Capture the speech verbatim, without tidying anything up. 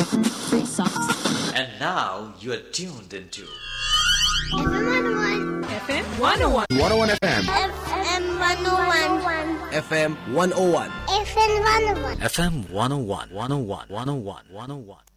And now you are tuned into F M one oh one. F M one oh one. one oh one F M. F M one oh one. F M one oh one. F M one oh one. F M one oh one, one oh one, one oh one, one oh one.